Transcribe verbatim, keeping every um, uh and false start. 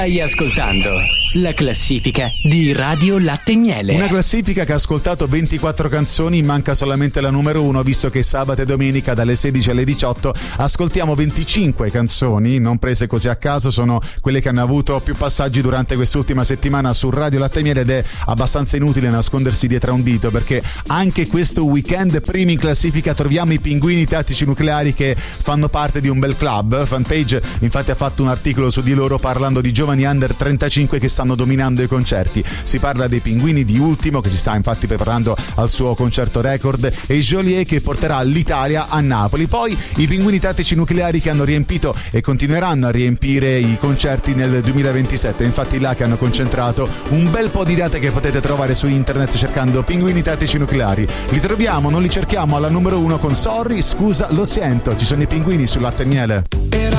Stai ascoltando la classifica di Radio Latte e Miele. Una classifica che ha ascoltato ventiquattro canzoni, manca solamente la numero uno, visto che sabato e domenica dalle sedici alle diciotto ascoltiamo venticinque canzoni, non prese così a caso, sono quelle che hanno avuto più passaggi durante quest'ultima settimana su Radio Latte e Miele, ed è abbastanza inutile nascondersi dietro a un dito, perché anche questo weekend primi in classifica troviamo i Pinguini Tattici Nucleari, che fanno parte di un bel club. Fanpage infatti ha fatto un articolo su di loro parlando di giovani under trentacinque che stanno dominando i concerti. Si parla dei Pinguini di Ultimo, che si sta infatti preparando al suo concerto record, e Joliet, che porterà l'Italia a Napoli. Poi i Pinguini Tattici Nucleari, che hanno riempito e continueranno a riempire i concerti nel duemilaventisette, infatti là che hanno concentrato un bel po' di date che potete trovare su internet cercando Pinguini Tattici Nucleari. Li troviamo, non li cerchiamo alla numero uno con Sorry, scusa, lo sento. Ci sono i Pinguini sul Latte e Miele. Era